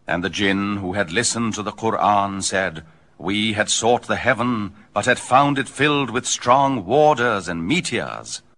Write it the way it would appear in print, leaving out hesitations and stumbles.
And the jinn who had listened to the Qur'an said, "We had sought the heaven, but had found it filled with strong warders and meteors."